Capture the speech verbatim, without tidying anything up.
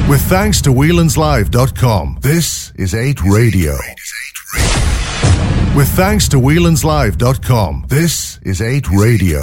With thanks to Whelan's Live dot com, this is eight Radio. With thanks to Whelan's Live dot com, this is eight Radio.